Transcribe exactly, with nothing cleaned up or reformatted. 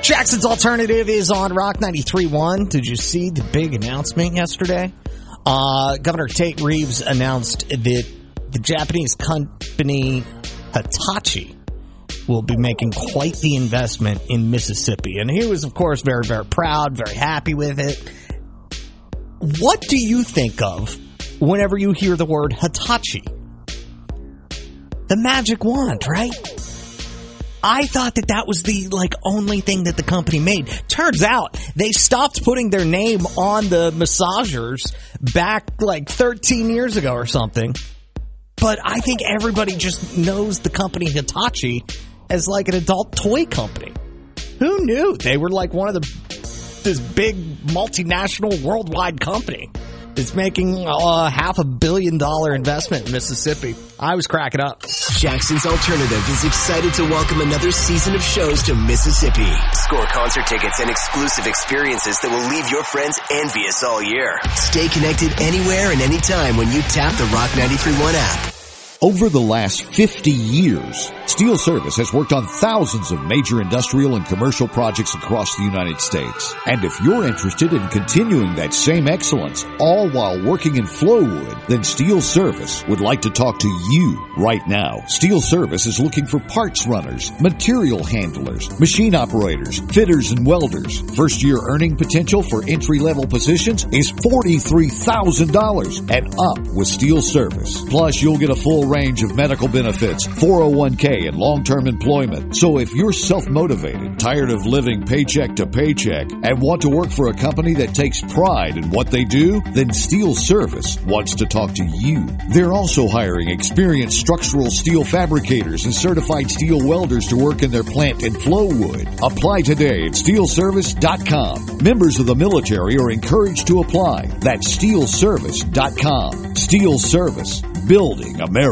Jackson's Alternative is on Rock ninety-three point one. Did you see the big announcement yesterday? Uh, Governor Tate Reeves announced that the Japanese company Hitachi will be making quite the investment in Mississippi. And he was, of course, very, very proud, very happy with it. What do you think of whenever you hear the word Hitachi? The magic wand, right? I thought that that was the, like, only thing that the company made. Turns out they stopped putting their name on the massagers back, like, thirteen years ago or something. But I think everybody just knows the company Hitachi as, like, an adult toy company. Who knew? They were, like, one of the, this big multinational worldwide company. It's making uh, half a billion dollar investment in Mississippi. I was cracking up. Jackson's Alternative is excited to welcome another season of shows to Mississippi. Score concert tickets and exclusive experiences that will leave your friends envious all year. Stay connected anywhere and anytime when you tap the Rock ninety-three point one app. Over the last fifty years, Steel Service has worked on thousands of major industrial and commercial projects across the United States. And if you're interested in continuing that same excellence, all while working in Flowwood, then Steel Service would like to talk to you right now. Steel Service is looking for parts runners, material handlers, machine operators, fitters, and welders. First-year earning potential for entry-level positions is forty-three thousand dollars and up with Steel Service. Plus, you'll get a full range of medical benefits, four oh one k, and long-term employment. So if you're self-motivated, tired of living paycheck to paycheck, and want to work for a company that takes pride in what they do, then Steel Service wants to talk to you. They're also hiring experienced structural steel fabricators and certified steel welders to work in their plant in Flowwood. Apply today at steel service dot com. Members of the military are encouraged to apply. That's steel service dot com. Steel Service, building America.